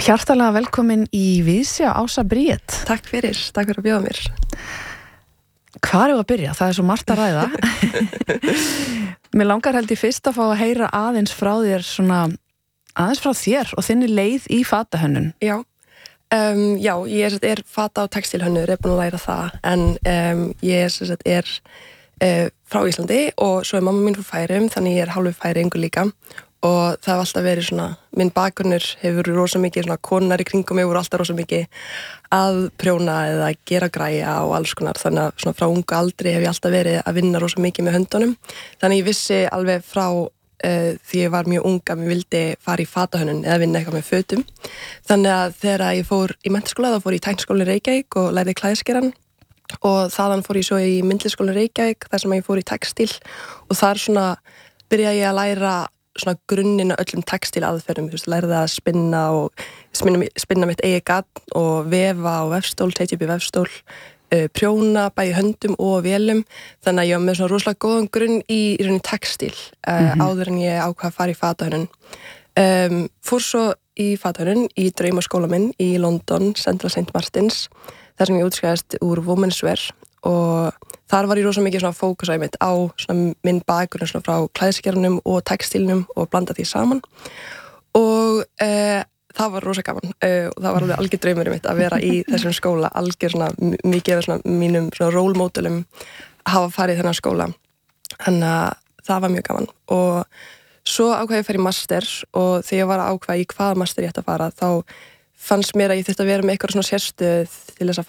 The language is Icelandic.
Hjartalega velkomin í Víðsjá, Ása Bríet. Takk fyrir að bjóða mér. Hvar er að byrja? Það er svo margt að ræða. Mér langar held ég fyrst að fá að heyra aðeins frá þér aðeins frá þér og þinni leið í fatahönnun. Já, ég er fata- og textílhönnur, er búin að læra það, en ég er frá Íslandi og svo er mamma mín frá Færeyjum, þannig ég er hálfu Færeyingur líka. Og það hefur alltaf verið minn bakgrunnur hefur rosa mikið, konar í kringum mig voru alltaf rosa mikið að prjóna eða gera græja og alls konar, þannig að frá ungu aldri hef ég alltaf verið að vinna rosa mikið með höndunum, þannig ég vissi alveg frá því ég var mjög unga, mér vildi fara í fatahönnun eða vinna eitthvað með fötum, þannig að þegar ég fór í menntaskóla þá fór ég í Tækniskólann Reykjavík og lærði klæðskeran og þaðan fór ég svo í Myndlistarskólann Reykjavík þar sem ég fór í textíl og þar byrjaði ég að læra grunninn á öllum textílaðferðum, lærði að spinna og spinna mitt eigi garn og vefa á vefstól, setja upp í vefstól, prjóna bæði höndum og vélum, þannig að ég var með rosalega góðan grunn í rauninni textíl áður en ég ákvað að fara í fatahönnun. Fór svo í fatahönnun í draumaskóla minn í London, Central St. Martins, þar sem ég útskrifaðist úr Women's Wear og þar var ég rosa mikið fókus á minn bakgrunn frá klæðskeranum og textílnum og blanda því saman og það var rosa gaman og það var alveg algjör draumur mitt að vera í þessum skóla, algjör mikið af mínum role modelum hafa farið í þennan skóla, þannig að það var mjög gaman og svo ákvað ég að fara í master og þegar ég var að ákvað í hvaða master ég ætti að fara þá fannst mér að ég þurfti að vera með eitthvað sérstöð til þess að